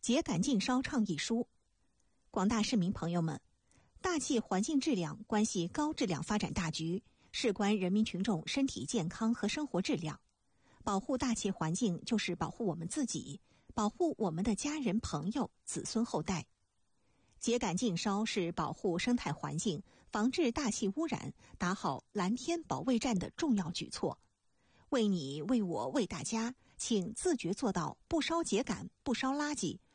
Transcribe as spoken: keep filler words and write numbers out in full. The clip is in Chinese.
秸秆禁烧倡议书。广大市民朋友们，大气环境质量关系高质量发展大局，事关人民群众身体健康和生活质量。保护大气环境就是保护我们自己，保护我们的家人朋友、子孙后代。秸秆禁烧是保护生态环境、防治大气污染、打好蓝天保卫战的重要举措。为你、为我、为大家，请自觉做到不烧秸秆、不烧垃圾、